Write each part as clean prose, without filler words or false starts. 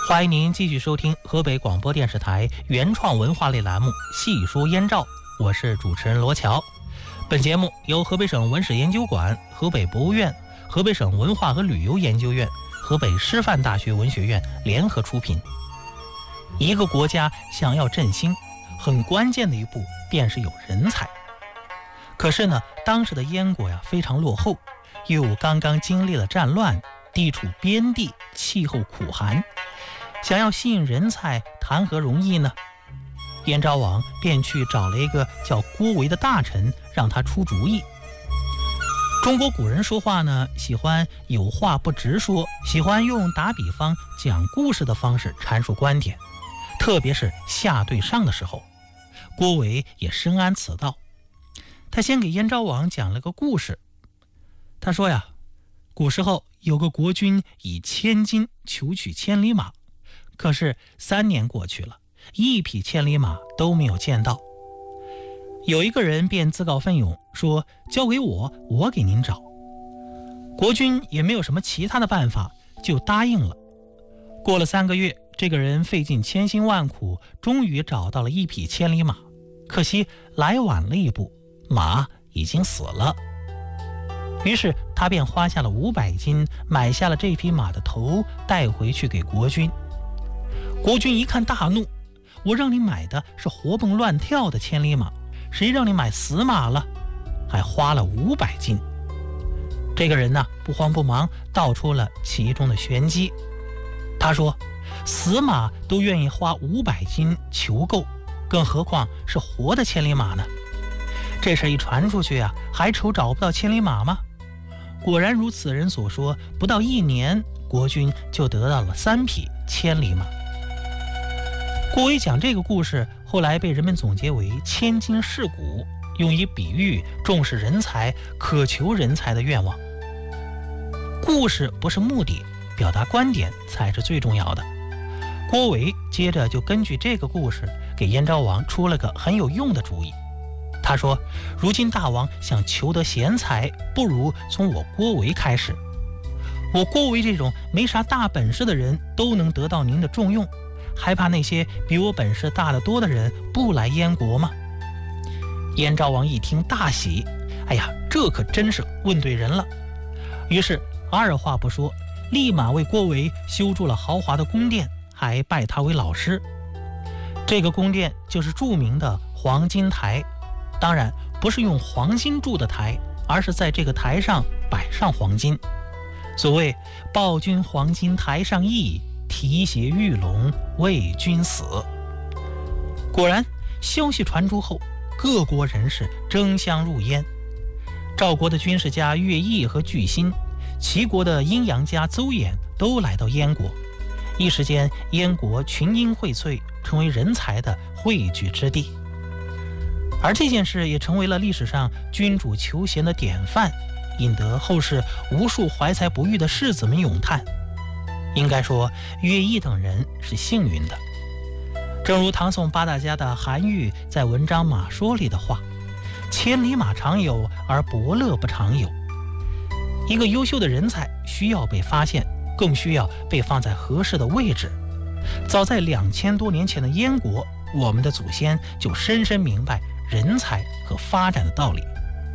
欢迎您继续收听河北广播电视台原创文化类栏目《细说燕赵》，我是主持人罗乔。本节目由河北省文史研究馆、河北博物院、河北省文化和旅游研究院、河北师范大学文学院联合出品。一个国家想要振兴，很关键的一步便是有人才。可是呢，当时的燕国非常落后，又刚刚经历了战乱，地处边地，气候苦寒，想要吸引人才谈何容易呢？燕昭王便去找了一个叫郭维的大臣，让他出主意。中国古人说话呢，喜欢有话不直说，喜欢用打比方、讲故事的方式阐述观点，特别是下对上的时候。郭维也深谙此道，他先给燕昭王讲了个故事。他说呀，古时候有个国君以1000金求取千里马，可是3年过去了，一匹千里马都没有见到。有一个人便自告奋勇说，交给我，我给您找。国君也没有什么其他的办法，就答应了。过了3个月，这个人费尽千辛万苦，终于找到了一匹千里马，可惜来晚了一步，马已经死了。于是他便花下了500金，买下了这匹马的头，带回去给国君。国君一看大怒，我让你买的是活蹦乱跳的千里马，谁让你买死马了？还花了500金。这个人呢，不慌不忙道出了其中的玄机。他说，死马都愿意花500金求购，更何况是活的千里马呢？这事一传出去还愁找不到千里马吗？果然如此人所说，不到1年，国君就得到了3匹千里马。郭维讲这个故事，后来被人们总结为千金蚀骨，用以比喻重视人才、渴求人才的愿望。故事不是目的，表达观点才是最重要的。郭维接着就根据这个故事，给燕昭王出了个很有用的主意。他说，如今大王想求得贤才，不如从我郭维开始。我郭维这种没啥大本事的人都能得到您的重用，还怕那些比我本事大得多的人不来燕国吗？燕昭王一听大喜，哎呀，这可真是问对人了。于是二话不说，立马为郭维修筑了豪华的宫殿，还拜他为老师。这个宫殿就是著名的黄金台，当然不是用黄金筑的台，而是在这个台上摆上黄金。所谓报君黄金台上意，提携玉龙为君死。果然消息传出后，各国人士争相入燕。赵国的军事家乐毅和巨辛，齐国的阴阳家邹衍都来到燕国。一时间，燕国群英荟萃，成为人才的汇聚之地。而这件事也成为了历史上君主求贤的典范，引得后世无数怀才不遇的士子们咏叹。应该说，乐毅等人是幸运的。正如唐宋八大家的韩愈在文章《马说》里的话，千里马常有，而伯乐不常有。一个优秀的人才需要被发现，更需要被放在合适的位置。早在2000多年前的燕国，我们的祖先就深深明白人才和发展的道理。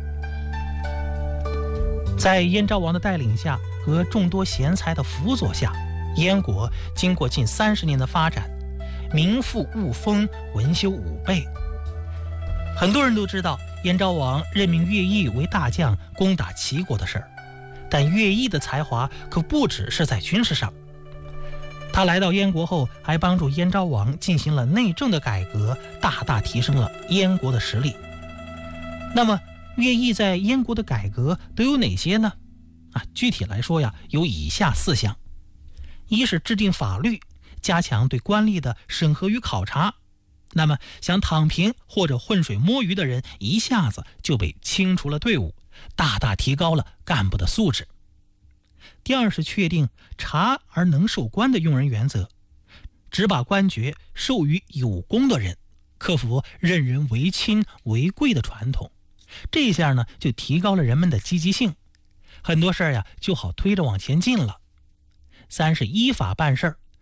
在燕昭王的带领下和众多贤才的辅佐下，燕国经过近30年的发展，民富物丰，文修武备。很多人都知道燕昭王任命乐毅为大将攻打齐国的事儿，但乐毅的才华可不只是在军事上。他来到燕国后，还帮助燕昭王进行了内政的改革，大大提升了燕国的实力。那么乐毅在燕国的改革都有哪些呢？具体来说有以下4项。一是制定法律，加强对官吏的审核与考察，那么想躺平或者浑水摸鱼的人一下子就被清除了队伍，大大提高了干部的素质。第二是确定察而能授官的用人原则，只把官爵授予有功的人，克服任人唯亲为贵的传统。这下呢，就提高了人们的积极性，很多事儿就好推着往前进了。3是依法办事儿，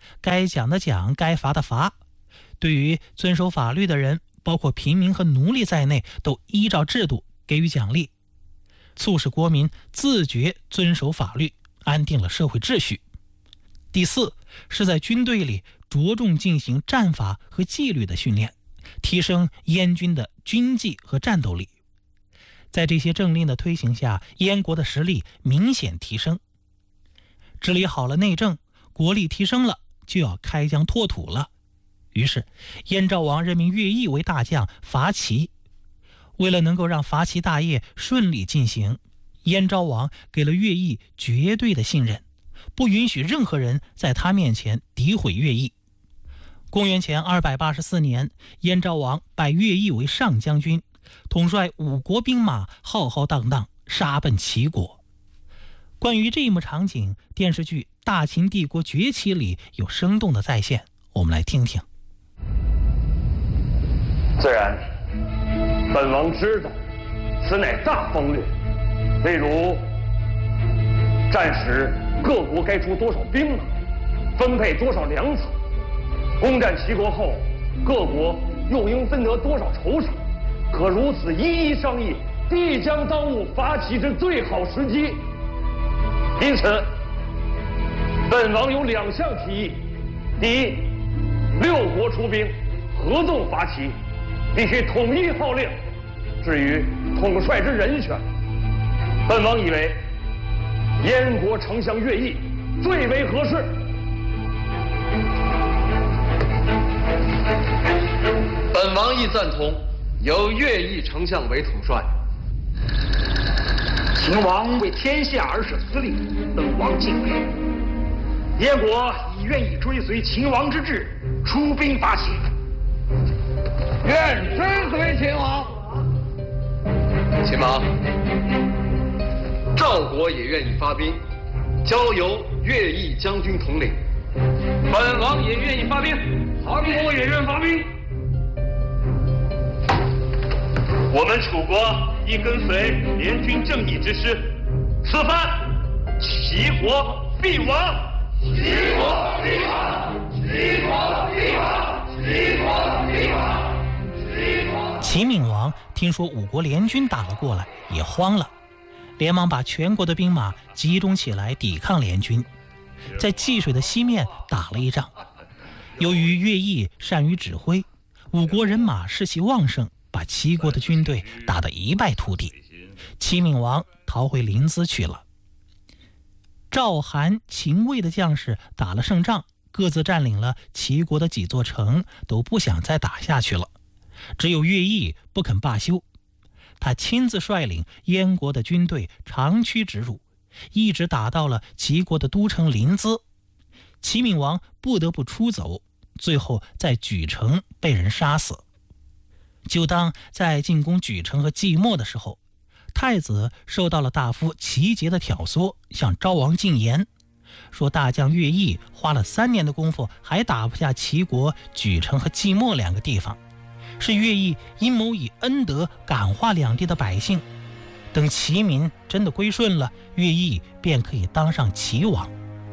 该奖的奖，该罚的罚。对于遵守法律的人，包括平民和奴隶在内，都依照制度给予奖励，促使国民自觉遵守法律，安定了社会秩序。第四，是在军队里着重进行战法和纪律的训练，提升燕军的军纪和战斗力。在这些政令的推行下，燕国的实力明显提升。治理好了内政，国力提升了，就要开疆拓土了。于是燕昭王任命乐毅为大将，伐齐。为了能够让伐齐大业顺利进行，燕昭王给了乐毅绝对的信任，不允许任何人在他面前诋毁乐毅。公元前284年，燕昭王拜乐毅为上将军，统帅5国兵马，浩浩荡荡杀奔齐国。关于这一幕场景，电视剧《大秦帝国崛起》里有生动的再现，我们来听听。 自然，本王知道，此乃大锋略。例如，战时各国该出多少兵马，分配多少粮草；攻占齐国后，各国又应分得多少酬赏。可如此一一商议，必将当务伐齐之最好时机。因此，本王有2项提议：第一，6国出兵合纵伐齐，必须统一号令。至于统帅之人选，本王以为燕国丞相乐毅最为合适。 本王亦赞同，由乐毅丞相为统帅。 秦王为天下而设司令，本王敬佩。燕国已愿意追随秦王之志，出兵伐齐。 愿追随秦王。 秦王，赵国也愿意发兵，交由乐毅将军统领。 本王也愿意发兵，韩国也愿发兵。我们楚国亦跟随联军正义之师，此番齐国必亡！齐国必亡！齐国必亡！齐国必亡！ 齐闵王听说5国联军打了过来，也慌了，连忙把全国的兵马集中起来抵抗联军，在济水的西面打了一仗。由于乐毅善于指挥，5国人马士气旺盛，把齐国的军队打得一败涂地。齐闵王逃回临淄去了。赵、韩、秦、魏的将士打了胜仗，各自占领了齐国的几座城，都不想再打下去了。只有乐毅不肯罢休，他亲自率领燕国的军队长驱直入，一直打到了齐国的都城临淄。齐闵王不得不出走，最后在莒城被人杀死。就当在进攻莒城和即墨的时候，太子受到了大夫齐节的挑唆，向昭王进言，说大将乐毅花了3年的功夫，还打不下齐国莒城和即墨2个地方，是乐毅阴谋以恩德感化2地的百姓，等齐民真的归顺了，乐毅便可以当上齐王。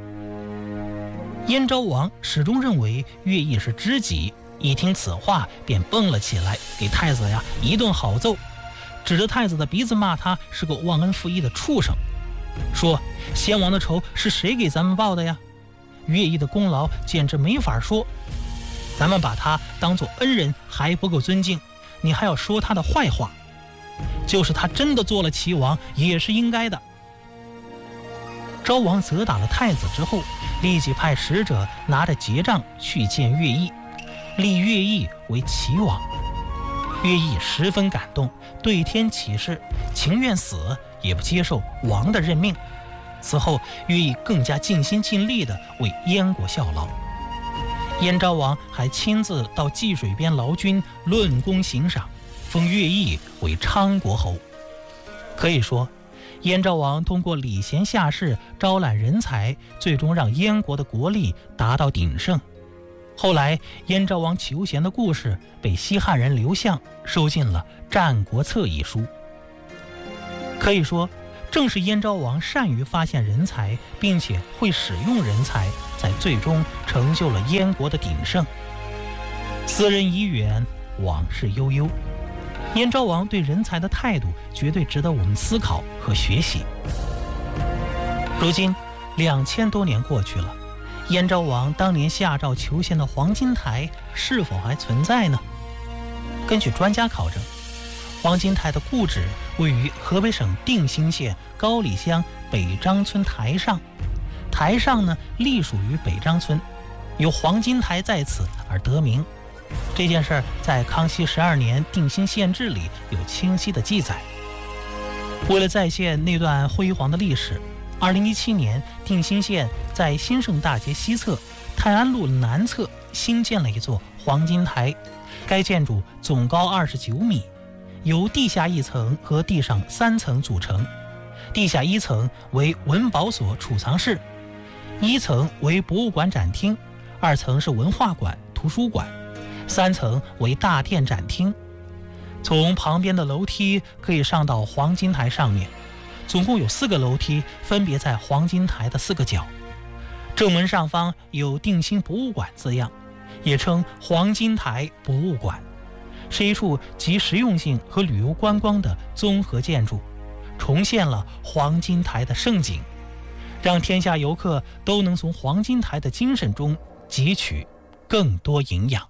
燕昭王始终认为乐毅是知己，一听此话便蹦了起来，给太子一顿好揍，指着太子的鼻子骂他是个忘恩负义的畜生，说先王的仇是谁给咱们报的呀？乐毅的功劳简直没法说，咱们把他当作恩人还不够尊敬，你还要说他的坏话，就是他真的做了齐王也是应该的。昭王责打了太子之后，立即派使者拿着节杖去见乐毅，立乐毅为齐王。乐毅十分感动，对天起誓，情愿死也不接受王的任命。此后，乐毅更加尽心尽力地为燕国效劳。燕昭王还亲自到济水边劳军，论功行赏，封乐毅为昌国侯。可以说，燕昭王通过礼贤下士，招揽人才，最终让燕国的国力达到鼎盛。后来燕昭王求贤的故事被西汉人刘向收进了《战国策》一书。可以说， 正是燕昭王善于发现人才，并且会使用人才，才最终成就了燕国的鼎盛。斯人已远，往事悠悠。燕昭王对人才的态度绝对值得我们思考和学习。如今2000多年过去了，燕昭王当年下诏求献的黄金台是否还存在呢？根据专家考证，黄金台的故址位于河北省定兴县高里乡北张村台上，台上呢隶属于北张村，有黄金台在此而得名。这件事在康熙12年定兴县志里有清晰的记载。为了再现那段辉煌的历史，2017年定兴县在兴盛大街西侧泰安路南侧新建了一座黄金台，该建筑总高29米，由地下1层和地上3层组成。地下1层为文保所储藏室，1层为博物馆展厅，2层是文化馆、图书馆，3层为大殿展厅。从旁边的楼梯可以上到黄金台上面，总共有4个楼梯，分别在黄金台的4个角。正门上方有定兴博物馆字样，也称黄金台博物馆，是一处集实用性和旅游观光的综合建筑，重现了黄金台的盛景，让天下游客都能从黄金台的精神中汲取更多营养。